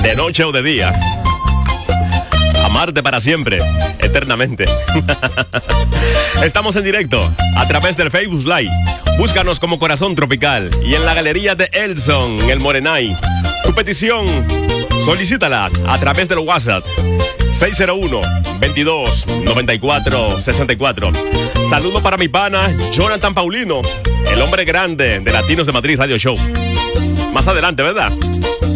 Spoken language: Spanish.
de noche o de día. Amarte para siempre, eternamente. Estamos en directo a través del Facebook Live. Búscanos como Corazón Tropical y en la galería de Elson, en el Morenay. Tu petición, solicítala a través del WhatsApp 601-22-94-64. Saludo para mi pana Jonathan Paulino, el hombre grande de Latinos de Madrid Radio Show. Más adelante, ¿verdad?